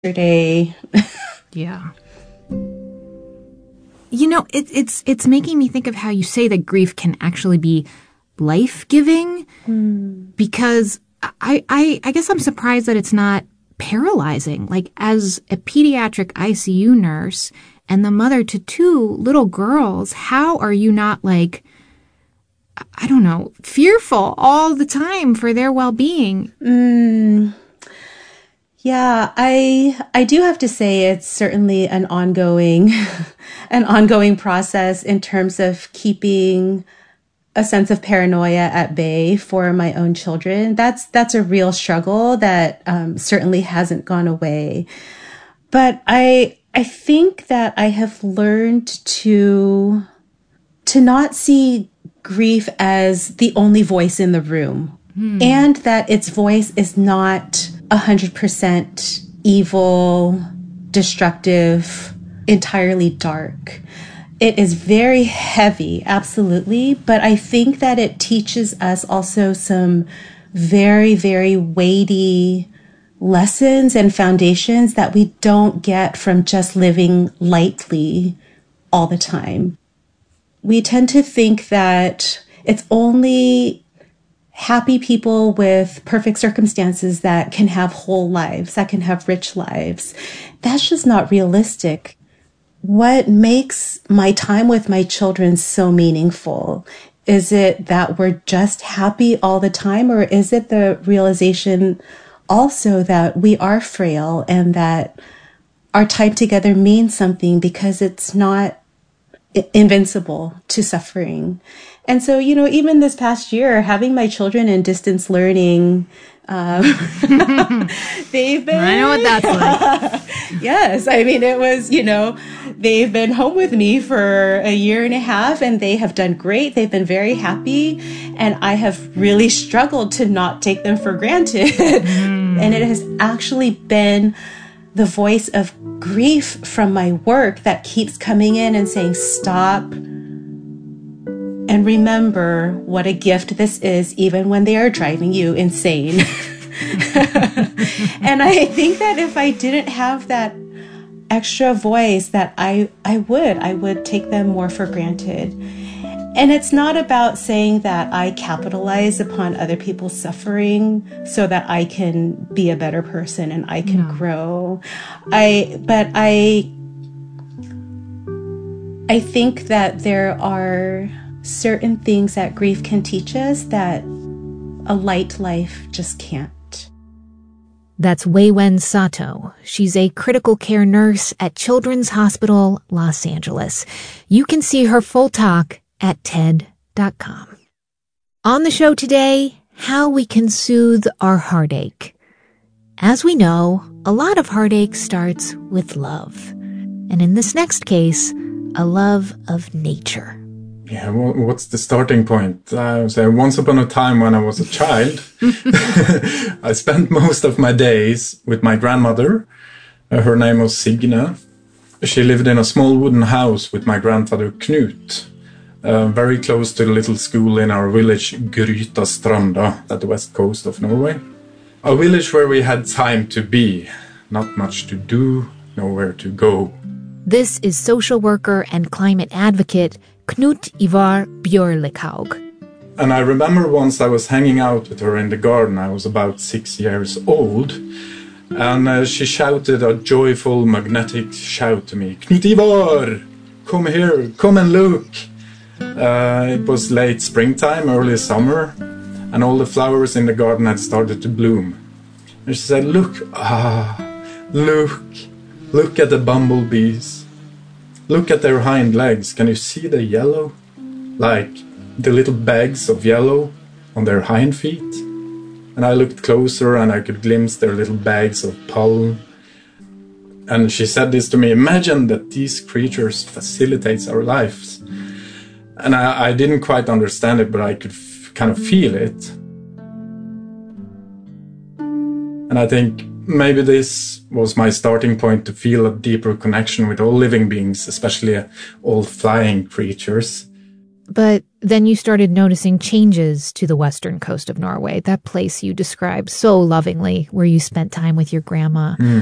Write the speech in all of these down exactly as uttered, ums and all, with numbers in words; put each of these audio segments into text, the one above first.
yesterday. Yeah. You know, it, it's it's making me think of how you say that grief can actually be life-giving, mm. because I, I I guess I'm surprised that it's not paralyzing. Like, as a pediatric I C U nurse and the mother to two little girls, how are you not, like, I don't know, fearful all the time for their well-being? Mm. Yeah, I I do have to say it's certainly an ongoing an ongoing process in terms of keeping a sense of paranoia at bay for my own children. That's that's a real struggle that um, certainly hasn't gone away. But I I think that I have learned to to not see grief as the only voice in the room, hmm. and that its voice is not one hundred percent evil, destructive, entirely dark. It is very heavy, absolutely, but I think that it teaches us also some very, very weighty lessons and foundations that we don't get from just living lightly all the time. We tend to think that it's only happy people with perfect circumstances that can have whole lives, that can have rich lives. That's just not realistic. What makes my time with my children so meaningful? Is it that we're just happy all the time, or is it the realization also that we are frail and that our time together means something because it's not invincible to suffering? And so, you know, even this past year, having my children in distance learning, um, they've been... I know what that's like. Yes. I mean, it was, you know, they've been home with me for a year and a half, and they have done great. They've been very happy. And I have really struggled to not take them for granted. Mm. And it has actually been the voice of grief from my work that keeps coming in and saying, stop and remember what a gift this is, even when they are driving you insane. And I think that if I didn't have that extra voice, that I, I would, I would take them more for granted. And it's not about saying that I capitalize upon other people's suffering so that I can be a better person and I can no. grow. I, but I, I think that there are certain things that grief can teach us that a light life just can't. That's Wei Wen Sato. She's a critical care nurse at Children's Hospital, Los Angeles. You can see her full talk at T E D dot com. On the show today, how we can soothe our heartache. As we know, a lot of heartache starts with love. And in this next case, a love of nature. Yeah, well, what's the starting point? I would say once upon a time when I was a child, I spent most of my days with my grandmother. Uh, her name was Signe. She lived in a small wooden house with my grandfather Knut, uh, very close to the little school in our village Gryta Stranda at the west coast of Norway. A village where we had time to be, not much to do, nowhere to go. This is social worker and climate advocate Knut Ivar Bjørlikhaug. And I remember once I was hanging out with her in the garden. I was about six years old. And uh, she shouted a joyful, magnetic shout to me. Knut Ivar! Come here, come and look! Uh, it was late springtime, early summer, and all the flowers in the garden had started to bloom. And she said, look, ah, look, look at the bumblebees. Look at their hind legs. Can you see the yellow? Like the little bags of yellow on their hind feet? And I looked closer and I could glimpse their little bags of pollen. And she said this to me, imagine that these creatures facilitates our lives. And I, I didn't quite understand it, but I could f- kind of feel it. And I think maybe this was my starting point to feel a deeper connection with all living beings, especially uh, all flying creatures. But then you started noticing changes to the western coast of Norway, that place you described so lovingly where you spent time with your grandma. Mm.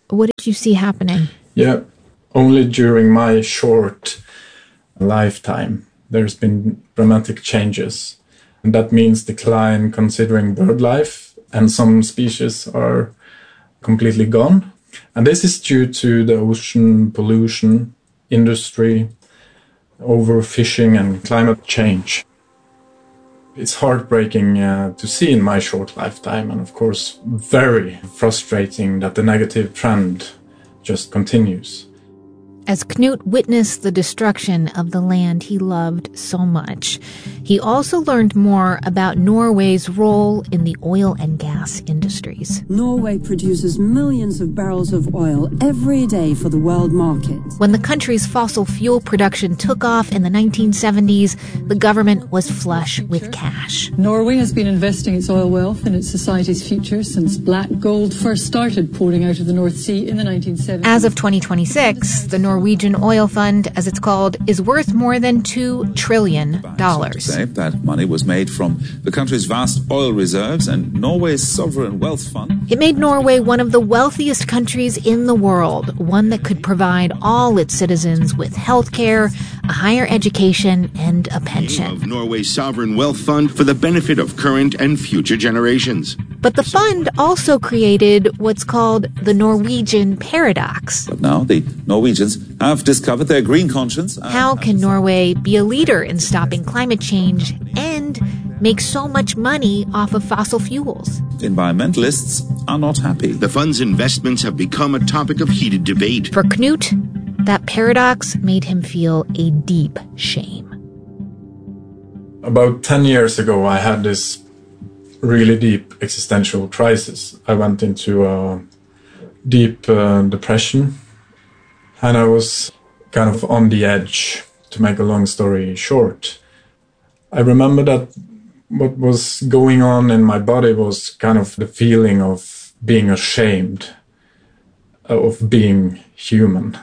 What did you see happening? Yeah, only during my short lifetime, there's been dramatic changes. And that means decline considering bird life, and some species are completely gone. And this is due to the ocean pollution, industry, overfishing, and climate change. It's heartbreaking uh, to see in my short lifetime, and of course very frustrating that the negative trend just continues. As Knut witnessed the destruction of the land he loved so much, he also learned more about Norway's role in the oil and gas industries. Norway produces millions of barrels of oil every day for the world market. When the country's fossil fuel production took off in the nineteen seventies, the government was flush with cash. Norway has been investing its oil wealth in its society's future since black gold first started pouring out of the North Sea in the nineteen seventies. As of twenty twenty-six, the Norwegian Oil Fund, as it's called, is worth more than two trillion dollars. That money was made from the country's vast oil reserves and Norway's sovereign wealth fund. It made Norway one of the wealthiest countries in the world, one that could provide all its citizens with health care, a higher education, and a pension. Of Norway's sovereign wealth fund for the benefit of current and future generations. But the fund also created what's called the Norwegian paradox. But now the Norwegians have discovered their green conscience. How can Norway be a leader in stopping climate change and make so much money off of fossil fuels? Environmentalists are not happy. The fund's investments have become a topic of heated debate. For Knut, that paradox made him feel a deep shame. About ten years ago, I had this really deep existential crisis. I went into a deep uh, depression, and I was kind of on the edge, to make a long story short. I remember that what was going on in my body was kind of the feeling of being ashamed of being human.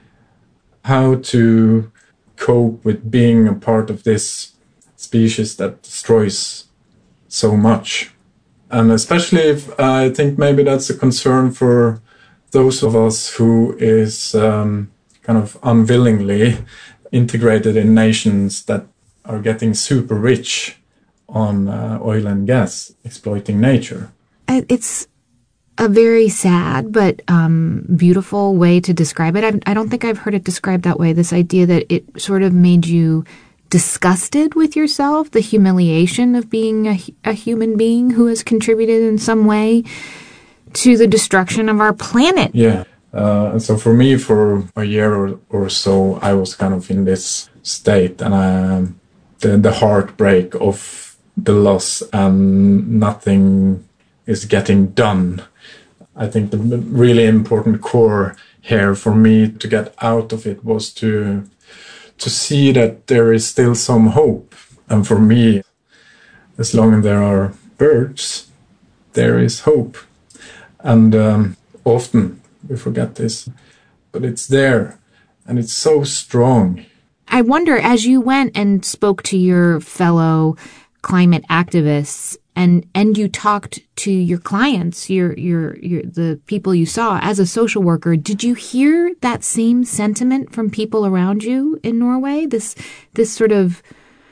How to cope with being a part of this species that destroys so much. And especially if I think maybe that's a concern for those of us who is um, kind of unwillingly integrated in nations that are getting super rich on uh, oil and gas, exploiting nature. It's a very sad but um, beautiful way to describe it. I, I don't think I've heard it described that way, this idea that it sort of made you disgusted with yourself, the humiliation of being a, a human being who has contributed in some way to the destruction of our planet. Yeah. Uh, so for me, for a year or, or so, I was kind of in this state, and I, the, the heartbreak of the loss and nothing is getting done. I think the really important core here for me to get out of it was to to see that there is still some hope. And for me, as long as there are birds, there is hope. And um, often we forget this, but it's there, and it's so strong. I wonder, as you went and spoke to your fellow climate activists, and and you talked to your clients, your your your the people you saw as a social worker, did you hear that same sentiment from people around you in Norway? This this sort of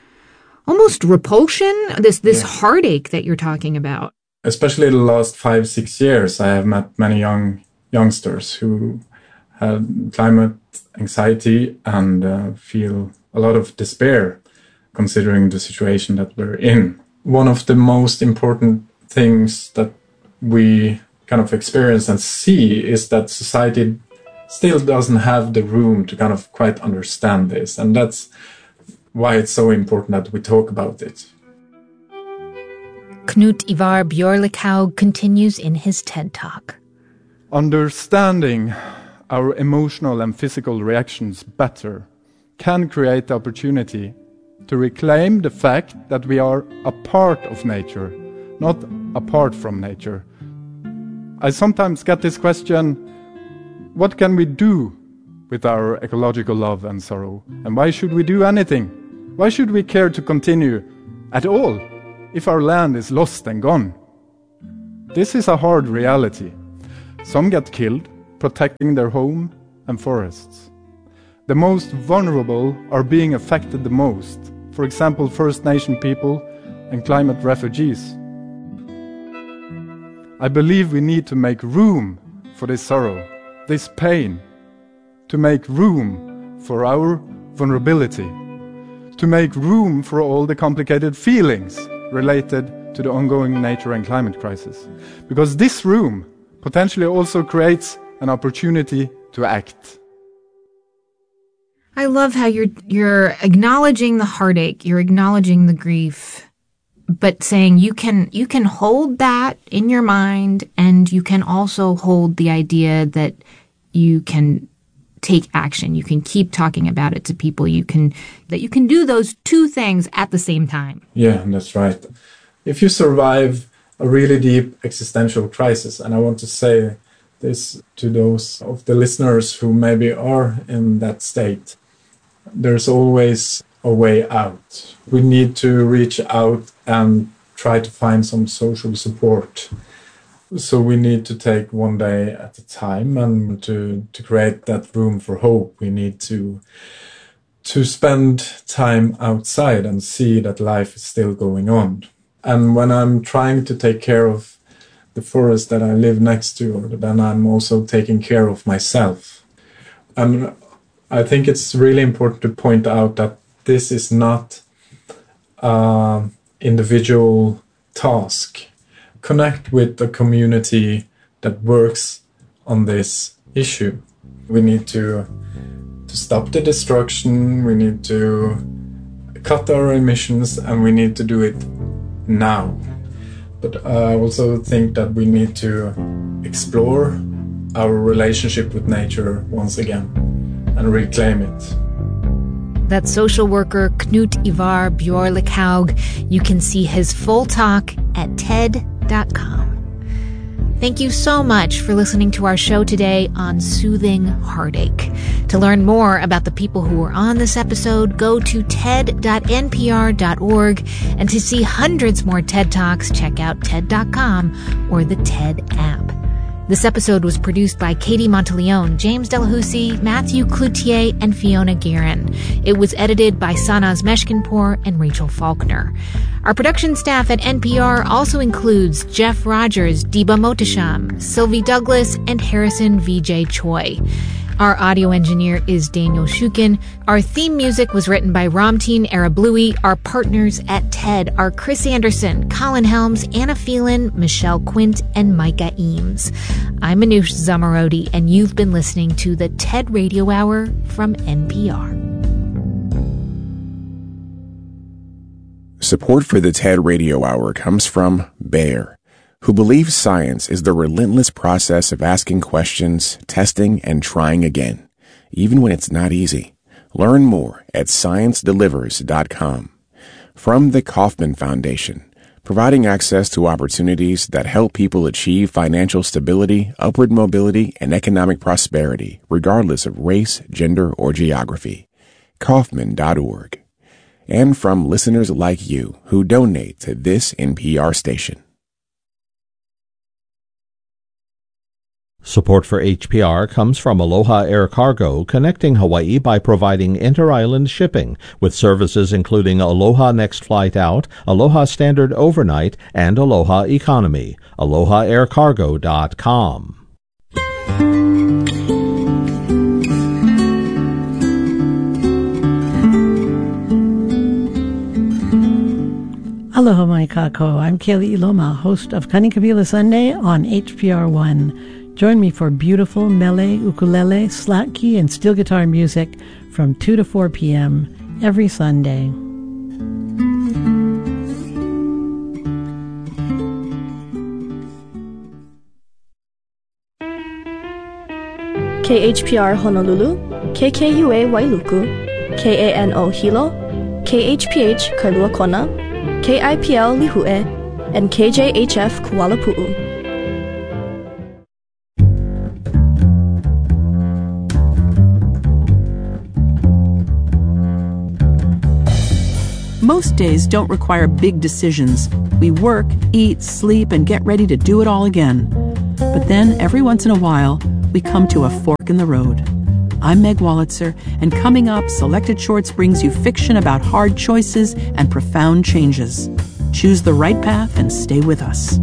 almost repulsion, this this yeah. heartache that you're talking about. Especially the last five six years, I have met many young youngsters who had climate anxiety and uh, feel a lot of despair, considering the situation that we're in. One of the most important things that we kind of experience and see is that society still doesn't have the room to kind of quite understand this. And that's why it's so important that we talk about it. Knut Ivar Bjørlikhaug continues in his TED Talk. Understanding our emotional and physical reactions better can create the opportunity to reclaim the fact that we are a part of nature, not apart from nature. I sometimes get this question, what can we do with our ecological love and sorrow? And why should we do anything? Why should we care to continue at all if our land is lost and gone? This is a hard reality. Some get killed, protecting their home and forests. The most vulnerable are being affected the most, for example, First Nation people and climate refugees. I believe we need to make room for this sorrow, this pain, to make room for our vulnerability, to make room for all the complicated feelings related to the ongoing nature and climate crisis. Because this room potentially also creates an opportunity to act. I love how you're you're acknowledging the heartache, you're acknowledging the grief, but saying you can you can hold that in your mind, and you can also hold the idea that you can take action. You can keep talking about it to people. You can that you can do those two things at the same time. Yeah, that's right. If you survive a really deep existential crisis, and I want to say this to those of the listeners who maybe are in that state, there's always a way out. We need to reach out and try to find some social support. So we need to take one day at a time, and to, to create that room for hope, we need to to spend time outside and see that life is still going on. And when I'm trying to take care of the forest that I live next to, then I'm also taking care of myself. And I think it's really important to point out that this is not an individual task. Connect with the community that works on this issue. We need to, to stop the destruction, we need to cut our emissions, and we need to do it now. But I also think that we need to explore our relationship with nature once again and reclaim it. That's social worker Knut Ivar Bjorlik-Haug. You can see his full talk at T E D dot com. Thank you so much for listening to our show today on Soothing Heartache. To learn more about the people who were on this episode, go to T E D dot N P R dot org. And to see hundreds more TED Talks, check out T E D dot com or the TED app. This episode was produced by Katie Monteleone, James Delahousie, Matthew Cloutier, and Fiona Guerin. It was edited by Sanaz Meshkinpour and Rachel Faulkner. Our production staff at N P R also includes Jeff Rogers, Diba Motasham, Sylvie Douglas, and Harrison V J Choi. Our audio engineer is Daniel Shukin. Our theme music was written by Ramteen Arablouei. Our partners at TED are Chris Anderson, Colin Helms, Anna Phelan, Michelle Quint, and Micah Eames. I'm Manoush Zomorodi, and you've been listening to the TED Radio Hour from N P R. Support for the TED Radio Hour comes from Bayer, who believes science is the relentless process of asking questions, testing, and trying again, even when it's not easy. Learn more at science delivers dot com. From the Kauffman Foundation, providing access to opportunities that help people achieve financial stability, upward mobility, and economic prosperity, regardless of race, gender, or geography. Kauffman dot org. And from listeners like you who donate to this N P R station. Support for H P R comes from Aloha Air Cargo, connecting Hawaii by providing inter-island shipping, with services including Aloha Next Flight Out, Aloha Standard Overnight, and Aloha Economy. aloha air cargo dot com. Aloha mai kako. I'm Kaylee Iloma, host of Kanikapila Sunday on H P R one. Join me for beautiful mele, ukulele, slack key, and steel guitar music from two to four p.m. every Sunday. K H P R Honolulu, K K U A Wailuku, K A N O Hilo, K H P H Kailua Kona, K I P L Lihue, and K J H F Kuala Pu'u. Most days don't require big decisions. We work, eat, sleep, and get ready to do it all again. But then, every once in a while, we come to a fork in the road. I'm Meg Wolitzer, and coming up, Selected Shorts brings you fiction about hard choices and profound changes. Choose the right path and stay with us.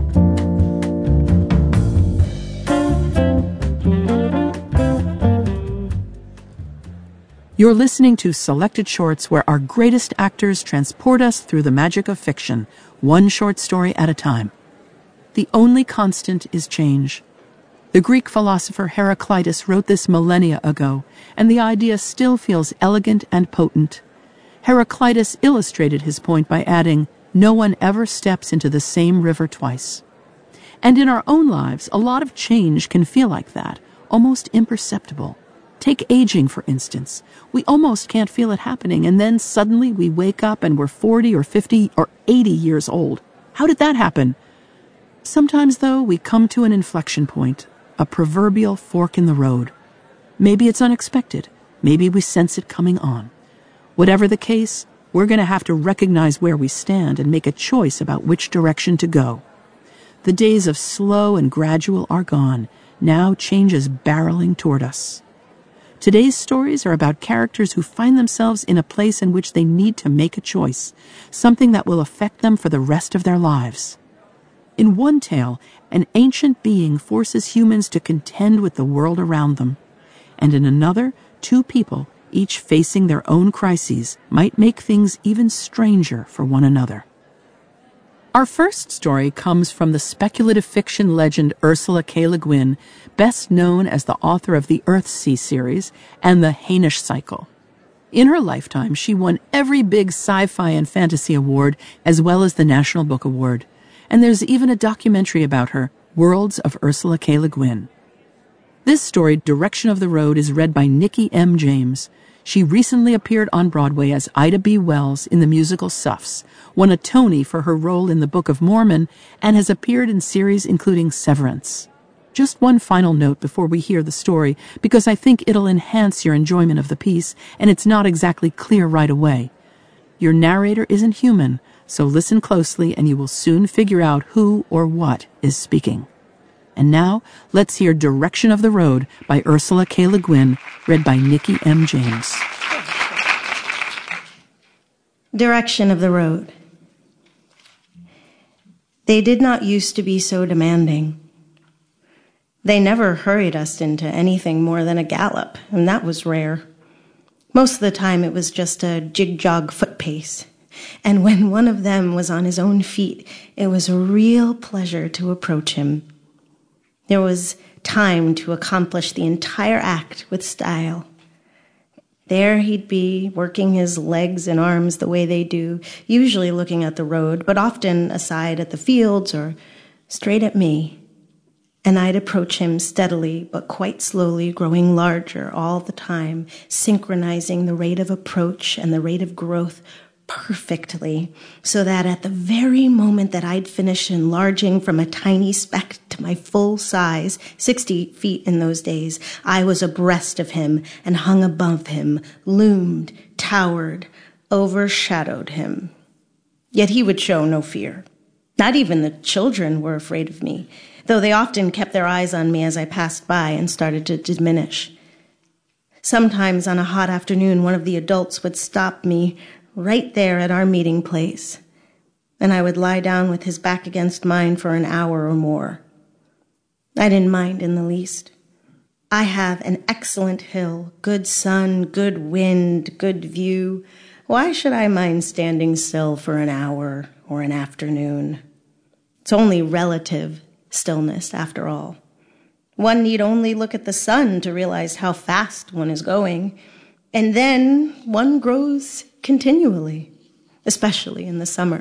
You're listening to Selected Shorts, where our greatest actors transport us through the magic of fiction, one short story at a time. The only constant is change. The Greek philosopher Heraclitus wrote this millennia ago, and the idea still feels elegant and potent. Heraclitus illustrated his point by adding, "No one ever steps into the same river twice." And in our own lives, a lot of change can feel like that, almost imperceptible. Take aging, for instance. We almost can't feel it happening, and then suddenly we wake up and we're forty or fifty or eighty years old. How did that happen? Sometimes, though, we come to an inflection point, a proverbial fork in the road. Maybe it's unexpected. Maybe we sense it coming on. Whatever the case, we're going to have to recognize where we stand and make a choice about which direction to go. The days of slow and gradual are gone. Now change is barreling toward us. Today's stories are about characters who find themselves in a place in which they need to make a choice, something that will affect them for the rest of their lives. In one tale, an ancient being forces humans to contend with the world around them. And in another, two people, each facing their own crises, might make things even stranger for one another. Our first story comes from the speculative fiction legend Ursula K. Le Guin, best known as the author of the Earthsea series and the Hainish Cycle. In her lifetime, she won every big sci-fi and fantasy award, as well as the National Book Award. And there's even a documentary about her, Worlds of Ursula K. Le Guin. This story, Direction of the Road, is read by Nikki M. James. She recently appeared on Broadway as Ida B. Wells in the musical Suffs, won a Tony for her role in the Book of Mormon, and has appeared in series including Severance. Just one final note before we hear the story, because I think it'll enhance your enjoyment of the piece, and it's not exactly clear right away. Your narrator isn't human, so listen closely and you will soon figure out who or what is speaking. And now, let's hear Direction of the Road by Ursula K. Le Guin, read by Nikki M. James. Direction of the Road. They did not used to be so demanding. They never hurried us into anything more than a gallop, and that was rare. Most of the time it was just a jig-jog foot pace. And when one of them was on his own feet, it was a real pleasure to approach him. There was time to accomplish the entire act with style. There he'd be, working his legs and arms the way they do, usually looking at the road, but often aside at the fields or straight at me. And I'd approach him steadily, but quite slowly, growing larger all the time, synchronizing the rate of approach and the rate of growth perfectly, so that at the very moment that I'd finished enlarging from a tiny speck to my full size, sixty feet in those days, I was abreast of him and hung above him, loomed, towered, overshadowed him. Yet he would show no fear. Not even the children were afraid of me, though they often kept their eyes on me as I passed by and started to diminish. Sometimes on a hot afternoon, one of the adults would stop me right there at our meeting place, and I would lie down with his back against mine for an hour or more. I didn't mind in the least. I have an excellent hill, good sun, good wind, good view. Why should I mind standing still for an hour or an afternoon? It's only relative stillness, after all. One need only look at the sun to realize how fast one is going, and then one grows continually, especially in the summer.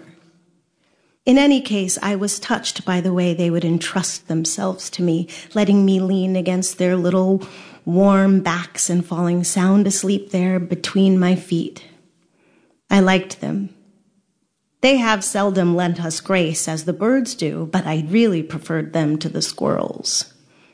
In any case, I was touched by the way they would entrust themselves to me, letting me lean against their little warm backs and falling sound asleep there between my feet. I liked them. They have seldom lent us grace as the birds do, but I really preferred them to the squirrels.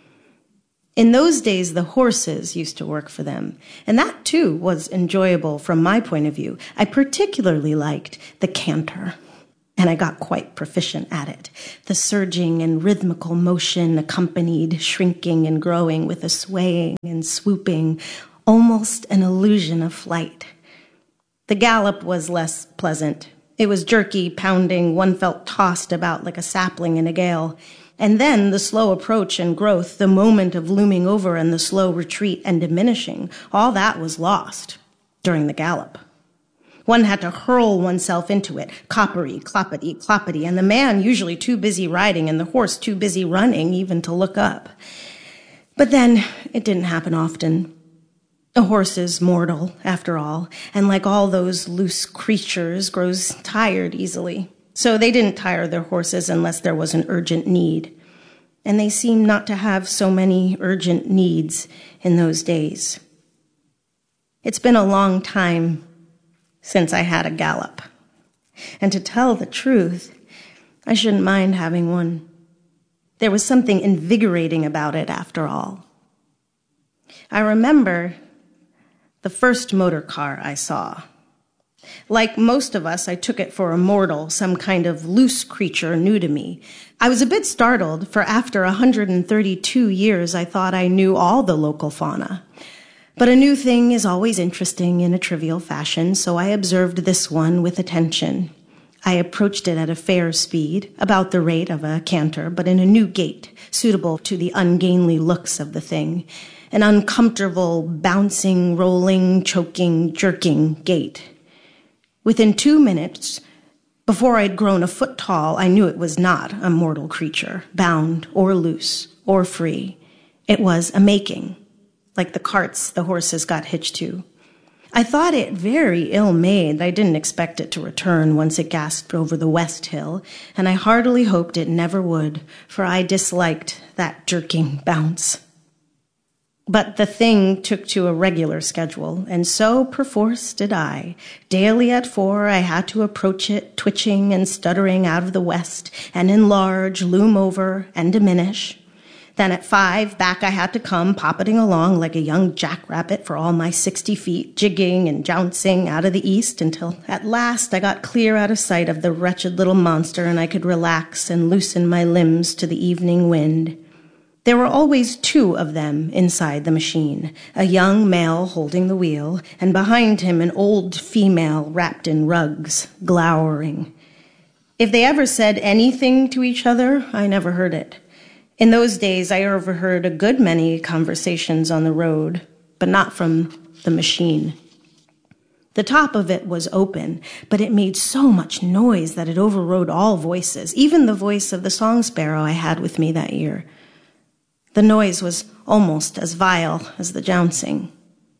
In those days, the horses used to work for them, and that, too, was enjoyable from my point of view. I particularly liked the canter. and I got quite proficient at it. The surging and rhythmical motion accompanied shrinking and growing with a swaying and swooping, almost an illusion of flight. The gallop was less pleasant. It was jerky, pounding, one felt tossed about like a sapling in a gale. And then the slow approach and growth, the moment of looming over and the slow retreat and diminishing, all that was lost during the gallop. One had to hurl oneself into it, coppery, cloppity, cloppity, and the man usually too busy riding and the horse too busy running even to look up. But then it didn't happen often. A horse is mortal, after all, and like all those loose creatures, grows tired easily. So they didn't tire their horses unless there was an urgent need. And they seemed not to have so many urgent needs in those days. It's been a long time since I had a gallop. And to tell the truth, I shouldn't mind having one. There was something invigorating about it, after all. I remember the first motor car I saw. Like most of us, I took it for a mortal, some kind of loose creature new to me. I was a bit startled, for after one hundred thirty-two years, I thought I knew all the local fauna. But a new thing is always interesting in a trivial fashion, so I observed this one with attention. I approached it at a fair speed, about the rate of a canter, but in a new gait, suitable to the ungainly looks of the thing. An uncomfortable, bouncing, rolling, choking, jerking gait. Within two minutes, before I'd grown a foot tall, I knew it was not a mortal creature, bound or loose or free. It was a making, like the carts the horses got hitched to. I thought it very ill-made. I didn't expect it to return once it gasped over the West Hill, and I heartily hoped it never would, for I disliked that jerking bounce. But the thing took to a regular schedule, and so perforce did I. Daily at four, I had to approach it, twitching and stuttering out of the west, and enlarge, loom over, and diminish. Then at five, back I had to come, poppeting along like a young jackrabbit for all my sixty feet, jigging and jouncing out of the east, until at last I got clear out of sight of the wretched little monster, and I could relax and loosen my limbs to the evening wind. There were always two of them inside the machine, a young male holding the wheel, and behind him an old female wrapped in rugs, glowering. If they ever said anything to each other, I never heard it. In those days, I overheard a good many conversations on the road, but not from the machine. The top of it was open, but it made so much noise that it overrode all voices, even the voice of the song sparrow I had with me that year. The noise was almost as vile as the jouncing.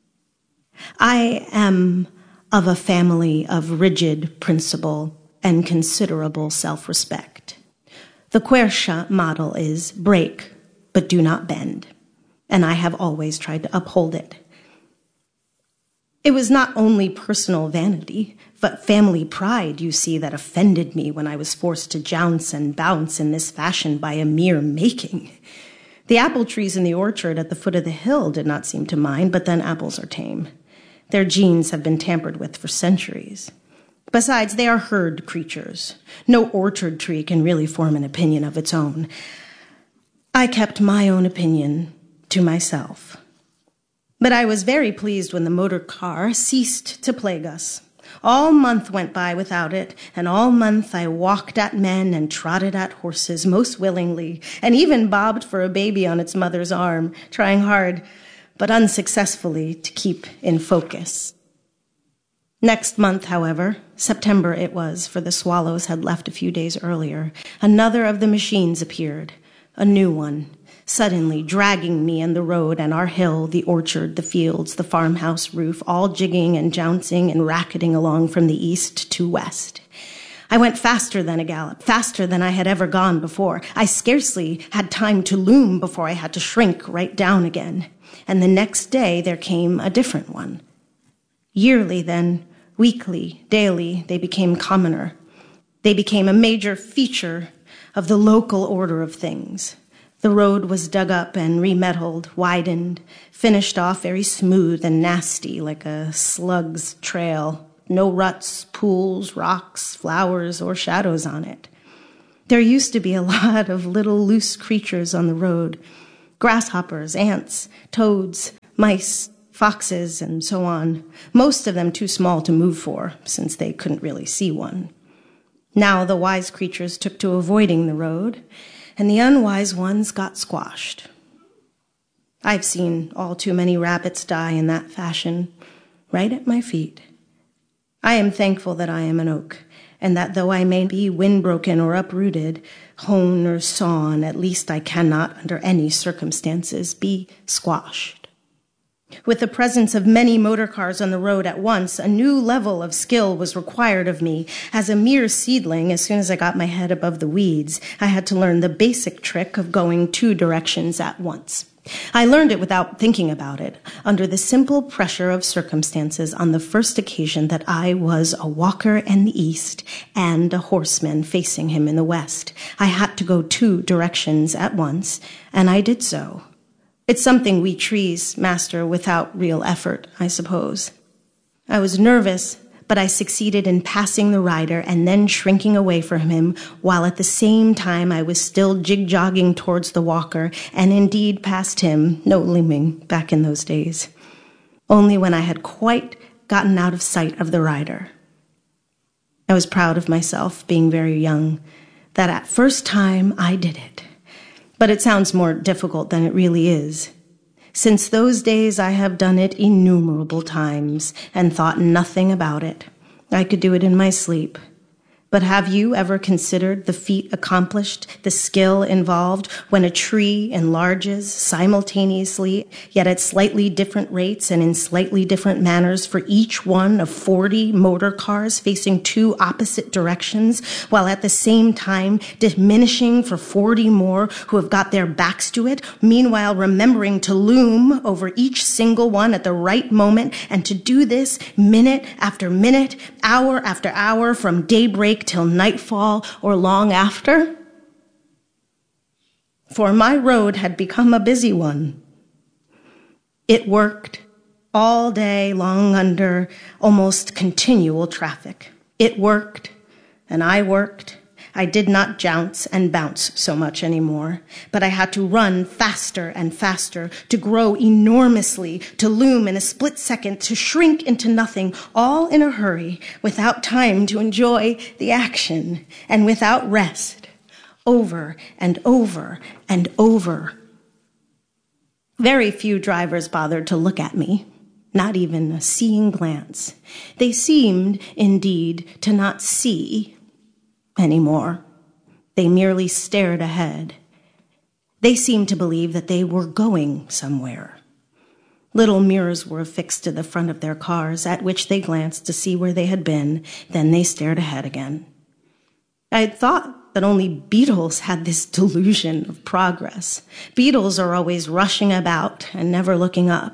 I am of a family of rigid principle and considerable self-respect. The Quercia model is break, but do not bend, and I have always tried to uphold it. It was not only personal vanity, but family pride, you see, that offended me when I was forced to jounce and bounce in this fashion by a mere making. The apple trees in the orchard at the foot of the hill did not seem to mind, but then apples are tame. Their genes have been tampered with for centuries. Besides, they are herd creatures. No orchard tree can really form an opinion of its own. I kept my own opinion to myself. But I was very pleased when the motor car ceased to plague us. All month went by without it, and all month I walked at men and trotted at horses most willingly, and even bobbed for a baby on its mother's arm, trying hard, but unsuccessfully, to keep in focus. Next month, however, September it was, for the swallows had left a few days earlier, another of the machines appeared, a new one, suddenly dragging me and the road and our hill, the orchard, the fields, the farmhouse roof, all jigging and jouncing and racketing along from the east to west. I went faster than a gallop, faster than I had ever gone before. I scarcely had time to loom before I had to shrink right down again. And the next day there came a different one. Yearly then, weekly, daily, they became commoner. They became a major feature of the local order of things. The road was dug up and remetalled, widened, finished off very smooth and nasty like a slug's trail, No ruts, pools, rocks, flowers, or shadows on it. There used to be a lot of little loose creatures on the road. Grasshoppers, ants, toads, mice, foxes, and so on. Most of them too small to move for, since they couldn't really see one. Now the wise creatures took to avoiding the road, and the unwise ones got squashed. I've seen all too many rabbits die in that fashion, right at my feet. I am thankful that I am an oak, and that though I may be windbroken or uprooted, hewn or sawn, at least I cannot, under any circumstances, be squashed. With the presence of many motor cars on the road at once, a new level of skill was required of me. As a mere seedling, as soon as I got my head above the weeds, I had to learn the basic trick of going two directions at once. I learned it without thinking about it, under the simple pressure of circumstances on the first occasion that I was a walker in the east and a horseman facing him in the west. I had to go two directions at once, and I did so. It's something we trees master without real effort, I suppose. I was nervous, but I succeeded in passing the rider and then shrinking away from him, while at the same time I was still jig-jogging towards the walker, and indeed past him, no looming back in those days. Only when I had quite gotten out of sight of the rider. I was proud of myself, being very young, that at first time I did it. But it sounds more difficult than it really is. Since those days I have done it innumerable times and thought nothing about it. I could do it in my sleep. But have you ever considered the feat accomplished, the skill involved, when a tree enlarges simultaneously, yet at slightly different rates and in slightly different manners for each one of forty motor cars facing two opposite directions, while at the same time diminishing for forty more who have got their backs to it, meanwhile remembering to loom over each single one at the right moment, and to do this minute after minute, hour after hour, from daybreak till nightfall or long after? For my road had become a busy one. It worked all day long under almost continual traffic. It worked, and I worked. I did not jounce and bounce so much anymore, but I had to run faster and faster, to grow enormously, to loom in a split second, to shrink into nothing, all in a hurry, without time to enjoy the action, and without rest, over and over and over. Very few drivers bothered to look at me, not even a seeing glance. They seemed, indeed, to not see anymore. They merely stared ahead. They seemed to believe that they were going somewhere. Little mirrors were affixed to the front of their cars, at which they glanced to see where they had been, then they stared ahead again. I had thought that only beetles had this delusion of progress. Beetles are always rushing about and never looking up.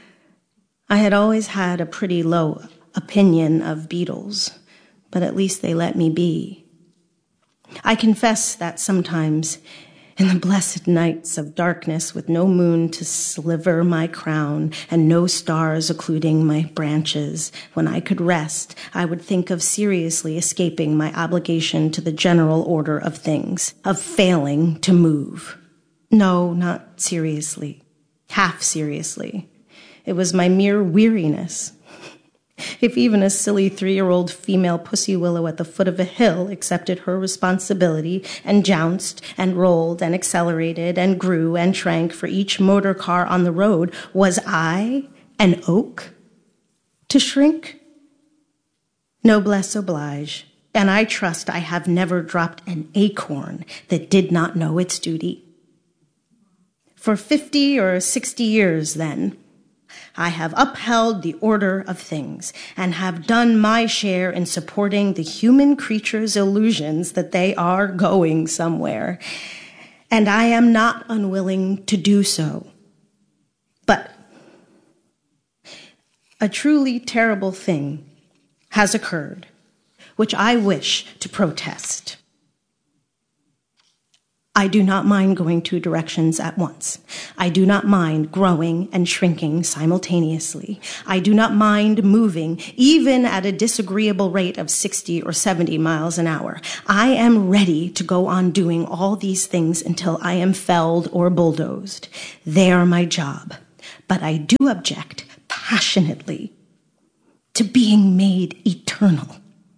I had always had a pretty low opinion of beetles, but at least they let me be. I confess that sometimes, in the blessed nights of darkness with no moon to sliver my crown and no stars occluding my branches, when I could rest, I would think of seriously escaping my obligation to the general order of things, of failing to move. No, not seriously, half seriously. It was my mere weariness. If even a silly three-year-old female pussy willow at the foot of a hill accepted her responsibility and jounced and rolled and accelerated and grew and shrank for each motor car on the road, was I, an oak, to shrink? Noblesse oblige, and I trust I have never dropped an acorn that did not know its duty. For fifty or sixty years, then, I have upheld the order of things and have done my share in supporting the human creature's illusions that they are going somewhere, and I am not unwilling to do so. But a truly terrible thing has occurred, which I wish to protest. I do not mind going two directions at once. I do not mind growing and shrinking simultaneously. I do not mind moving, even at a disagreeable rate of sixty or seventy miles an hour. I am ready to go on doing all these things until I am felled or bulldozed. They are my job. But I do object passionately to being made eternal.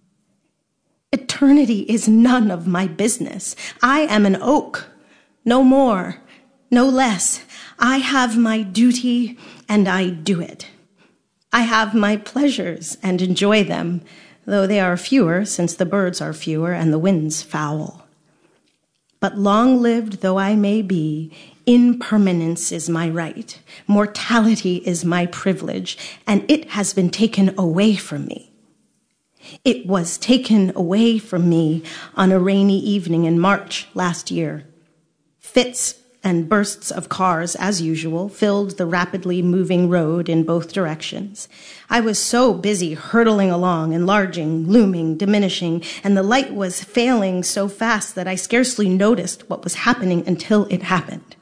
Eternity is none of my business. I am an oak, no more, no less. I have my duty, and I do it. I have my pleasures and enjoy them, though they are fewer, since the birds are fewer and the winds foul. But long-lived though I may be, impermanence is my right, mortality is my privilege, and it has been taken away from me. It was taken away from me on a rainy evening in March last year. Fits and bursts of cars, as usual, filled the rapidly moving road in both directions. I was so busy hurtling along, enlarging, looming, diminishing, and the light was failing so fast that I scarcely noticed what was happening until it happened.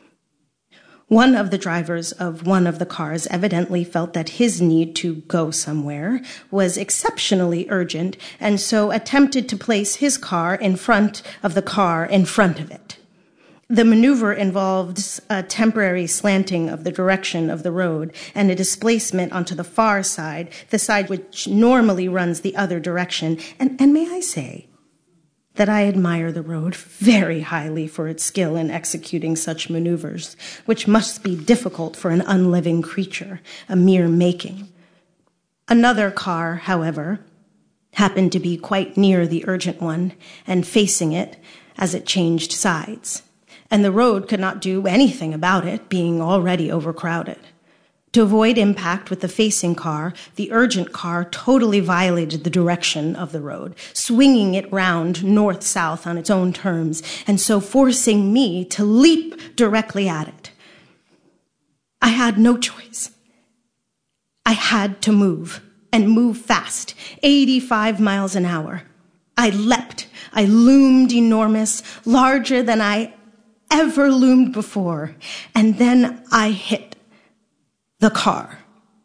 One of the drivers of one of the cars evidently felt that his need to go somewhere was exceptionally urgent, and so attempted to place his car in front of the car in front of it. The maneuver involved a temporary slanting of the direction of the road and a displacement onto the far side, the side which normally runs the other direction. And, and may I say that I admire the road very highly for its skill in executing such maneuvers, which must be difficult for an unliving creature, a mere making. Another car, however, happened to be quite near the urgent one and facing it as it changed sides, and the road could not do anything about it, being already overcrowded. To avoid impact with the facing car, the urgent car totally violated the direction of the road, swinging it round north-south on its own terms, and so forcing me to leap directly at it. I had no choice. I had to move, and move fast, eighty-five miles an hour. I leapt. I loomed enormous, larger than I ever loomed before, and then I hit the car.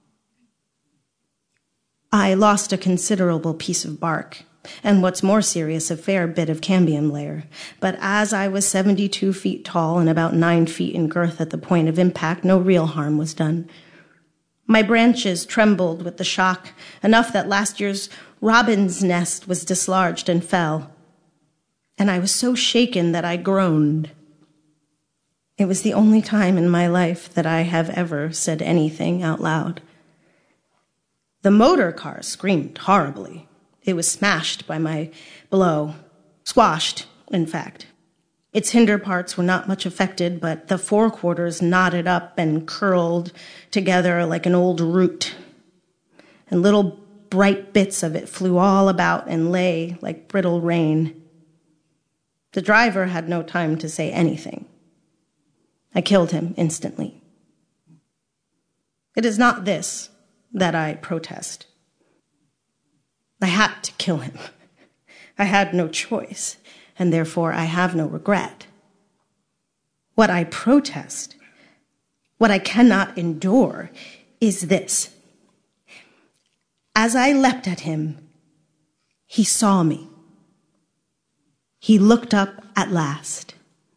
I lost a considerable piece of bark, and what's more serious, a fair bit of cambium layer. But as I was seventy-two feet tall and about nine feet in girth at the point of impact, no real harm was done. My branches trembled with the shock, enough that last year's robin's nest was dislodged and fell. And I was so shaken that I groaned. It was the only time in my life that I have ever said anything out loud. The motor car screamed horribly. It was smashed by my blow, squashed, in fact. Its hinder parts were not much affected, but the forequarters knotted up and curled together like an old root, and little bright bits of it flew all about and lay like brittle rain. The driver had no time to say anything. I killed him instantly. It is not this that I protest. I had to kill him. I had no choice, and therefore I have no regret. What I protest, what I cannot endure, is this. As I leapt at him, he saw me. He looked up at last.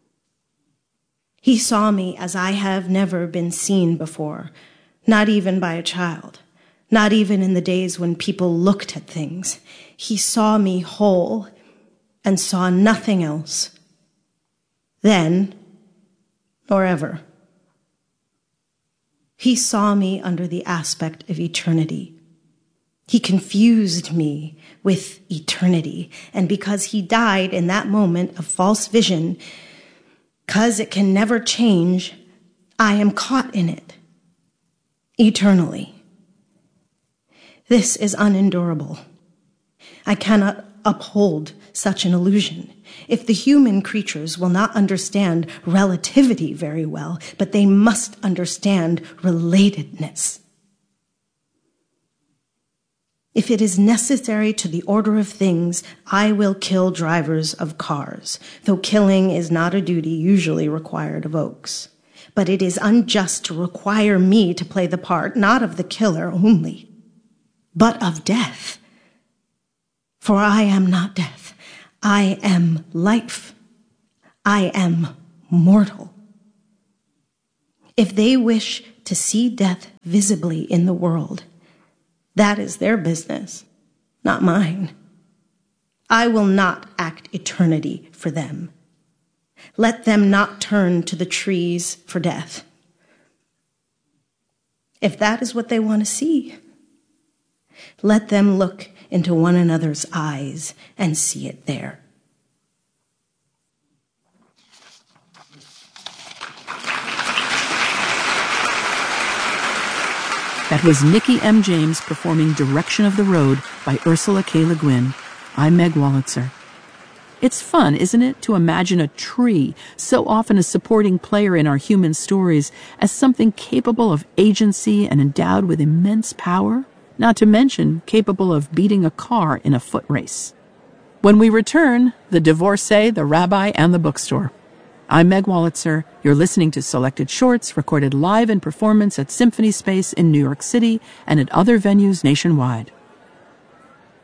He saw me as I have never been seen before, not even by a child, not even in the days when people looked at things. He saw me whole and saw nothing else, then nor ever. He saw me under the aspect of eternity. He confused me with eternity, and because he died in that moment of false vision, because it can never change, I am caught in it, eternally. This is unendurable. I cannot uphold such an illusion. If the human creatures will not understand relativity very well, but they must understand relatedness. If it is necessary to the order of things, I will kill drivers of cars, though killing is not a duty usually required of oaks. But it is unjust to require me to play the part, not of the killer only, but of death. For I am not death. I am life. I am mortal. If they wish to see death visibly in the world, that is their business, not mine. I will not act eternity for them. Let them not turn to the trees for death. If that is what they want to see, let them look into one another's eyes and see it there. That was Nikki M. James performing Direction of the Road by Ursula K. Le Guin. I'm Meg Wolitzer. It's fun, isn't it, to imagine a tree, so often a supporting player in our human stories, as something capable of agency and endowed with immense power, not to mention capable of beating a car in a foot race. When we return, the divorcee, the rabbi, and the bookstore. I'm Meg Wolitzer. You're listening to Selected Shorts recorded live in performance at Symphony Space in New York City and at other venues nationwide.